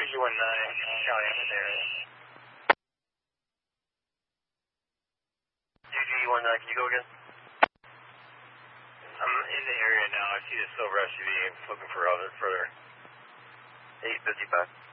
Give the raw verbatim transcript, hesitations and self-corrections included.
G one nine, Charlie, I'm in the area. G G one nine, can you go again? I'm in the area now. I see the silver S U V. I'm looking for other further. eight fifty-five.